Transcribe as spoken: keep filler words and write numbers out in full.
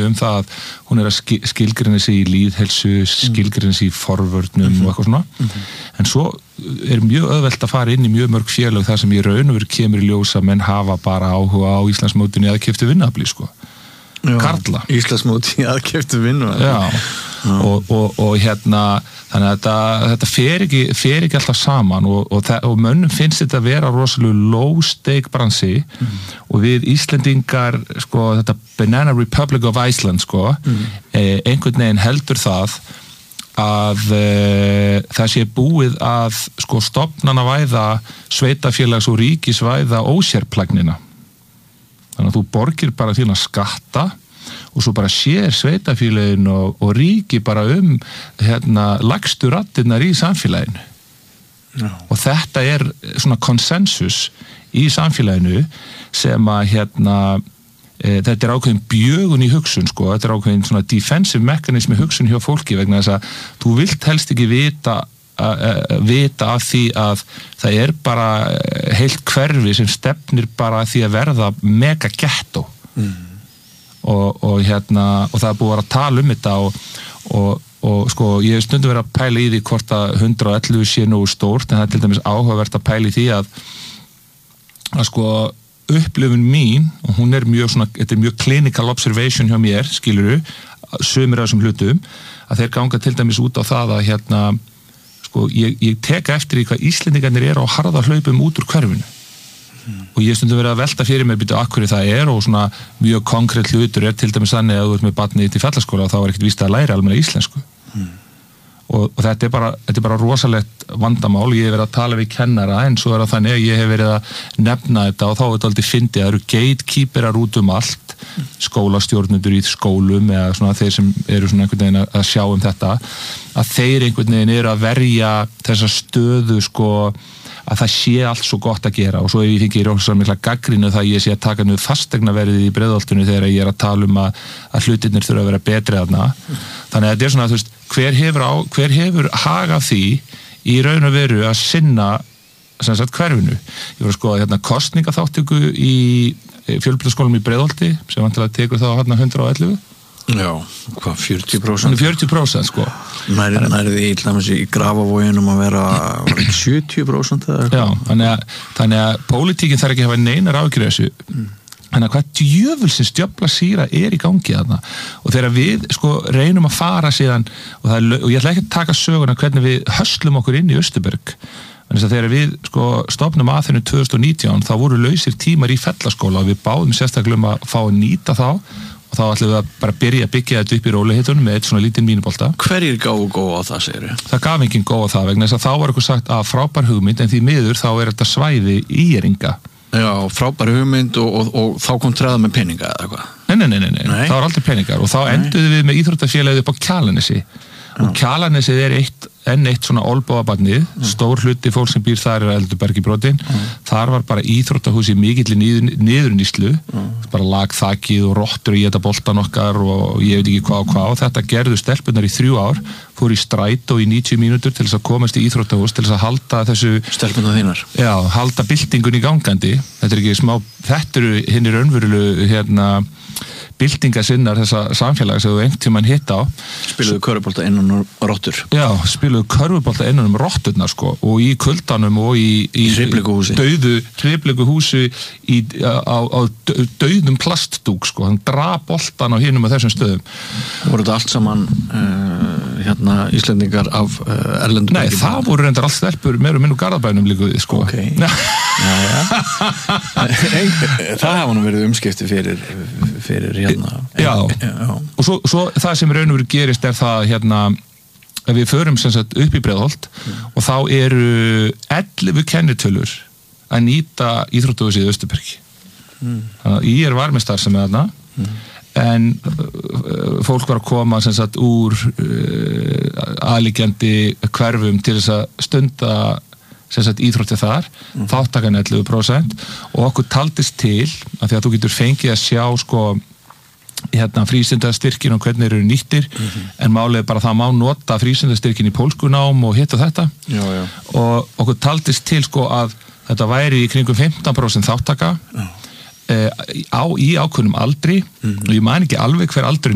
um það að hún er að skilgreina sig í lýðheilsu, skilgreina sig í forvörnum mm-hmm. og eitthvað svona mm-hmm. en svo er mjög auðvelt að fara inn í mjög mörg félög þar sem í raun og veru kemur í ljós að menn hafa bara áhuga á Íslandsmótinu að keyptu vinnuafli sko Karla. Íslandsmóti að keyptu vinnuafli Já, Já. Og, og, og hérna þannig að þetta, þetta fer, ekki, fer ekki alltaf saman og, og, og mönnum finnst þetta að vera rosalega low stake bransi mm. og við Íslendingar sko, þetta Banana Republic of Iceland sko, mm. eh, einhvern veginn heldur það að eh, það sé búið að sko, stofnana væða sveitafélags og ríkisvæða ósérplagnina þannig að þú borgir bara þína skatta og svo bara sér sveitafélagin og, og ríki bara um hérna lægstu raddirnar í samfélaginu no. og þetta er svona konsensus í samfélaginu sem að hérna e, þetta er ákveðin bjögun í hugsun sko, þetta er ákveðin svona defensive mechanism í hugsun hjá fólki vegna þess að þú vilt helst ekki vita að vita af því að það er bara heilt hverfi sem stefnir bara því að verða mega ghetto mm. og, og hérna og það er búið að tala um þetta og, og, og sko ég hef stundum verið að pæla í því hvort að hundrað og ellefu sé nú stórt en það er til dæmis áhugavert að pæla í því að að sko upplifun mín og hún er mjög svona, þetta er mjög clinical observation hjá mér, skilurðu sumir af þessum hlutum, að þeir ganga til dæmis út á það að hérna sko, ég, ég teka eftir í hvað Íslendingarnir eru á harða hlaupum út úr hverfinu mm. og ég stundum verið að velta fyrir mig býtu af hverju það er og svona mjög konkrétt hlutur er til dæmis þannig að þú ert með barnið til fellaskóla og þá er ekkert víst að læra almenna íslensku mm. og, og þetta er bara, þetta er bara rosalegt vandamál, ég hef verið að tala við kennara en svo er það þannig að ég hef verið að nefna þetta og þá er þetta aldrei fyndið að það eru gatekeeperar út um allt skólastjórnendur í skólum eða svona þeir sem eru svona einhvern veginn að sjá um þetta að þeir einhvern veginn eru að verja þessa stöðu sko að það sé allt svo gott að gera og svo ef ég fengi rosalega mikla gagnrýni það ég sé að taka niður fasteignaverðið í Breiðholtinu þegar ég er að tala um að, að hlutirnir þurfa að vera betri þarna mm. þannig að þetta er svona að þú veist hver hefur, á, hver hefur hag af því í raun og veru að sinna sem sagt hverfinu ég var að skoða hérna kosningaþáttöku í fjölbrautaskólanum í Breiðholti sem vantilega tekur þá hérna hundrað og ellefu Já, hvað, fjörutíu prósent? fjörutíu prósent, sko. Nærið nær í, í Grafavoginum að vera sjötíu prósent eða Já, þannig að, þannig að pólitíkin þarf ekki að hafa neinar áhyggjur af þessu. Mm. Þannig að hvað djöfulsins djöfla síra er í gangi þarna. Og þegar við, sko, reynum að fara síðan, og, það er, og ég ætla ekki að taka söguna hvernig við höslum okkur inn í Austurberg. Þannig að þegar við, sko, stofnum að þennu tvö þúsund og nítján, þá voru lausir tímar í fellaskóla og við báðum sérstaklega um að fá að nýta þá og þá ætlum við að bara byrja að byggja þetta upp í rólegheitunum með eitt svona lítinn mínubolta. Hverjir gáðu góða á það, segir þið? Það gaf enginn góða á það vegna þess að þá var eitthvað sagt að frábær hugmynd en því miður þá er þetta svæði íringa. Já, frábær hugmynd og, og, og þá kom treða með peninga eða eitthvað? Nei, nei, nei, nei, nei. það var aldrei peningar og þá enduðum við með íþróttafélagið upp á Kjalarnesi og Kjalarnesið er eitt, enn eitt svona olbóabarnið, mm. stór hluti fólk sem býr þar er að Elduberg í brotin mm. þar var bara íþróttahús í mikilli niður, niðurnýslu, mm. bara lagþakið og rottur í þetta boltan okkar og ég veit ekki hvað og hvað og þetta gerðu stelpunar í þrjú ár, fór í strætó í níutíu mínútur til þess að komast í íþróttahús til þess að halda þessu stelpunar þínar já, halda byltingun í gangandi þetta er ekki smá, þetta eru hinnir önverulegu hérna byltinga sinnar þessa samfélags að þú einhvern tímann hitt á spiluðu körfubolta innan um rottur já, spiluðu körfubolta innan um rotturnar sko og í kuldanum og í, í dauðu hreyflegu-húsi í, á, á dauðum plastdúk sko, hann drap boltan á hinum af þessum stöðum voru þetta allt saman uh, hérna Íslendingar af uh, erlendum nei, það voru reyndar allt stelpur meir og minn og Garðabænum líka sko ok já, já. það hafa nú verið umskipti fyrir fyrir hérna já, já. og svo, svo það sem raun og veru gerist er það hérna að við förum sem sagt upp í Breiðholt mm. og þá eru ellefu kennitölur að nýta íþróttahúsið í Austurbergi mm. þannig að ég er varmistar sem er þarna mm. en uh, fólk var að koma sem sagt úr uh, aðliggjandi hverfum til þess að stunda sem sagt íþróttið þar, mm. þáttakan ellefu prósent og okkur taldist til að því að þú getur fengið að sjá sko hérna frístundastyrkin og hvernig eru nýttir mm-hmm. en málið er bara að það má nota frístundastyrkin í pólskunám og hitt og þetta já, já. og okkur taldist til sko að þetta væri í kringum fimmtán prósent þáttaka eh, á, í ákveðnum aldri mm-hmm. og ég man ekki alveg hver aldurinn